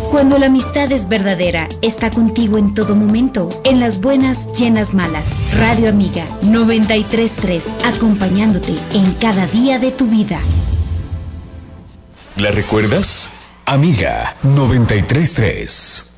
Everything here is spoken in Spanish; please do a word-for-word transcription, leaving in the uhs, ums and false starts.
Cuando la amistad es verdadera, está contigo en todo momento, en las buenas y en las malas. Radio Amiga noventa y tres punto tres, acompañándote en cada día de tu vida. ¿La recuerdas? Amiga noventa y tres punto tres.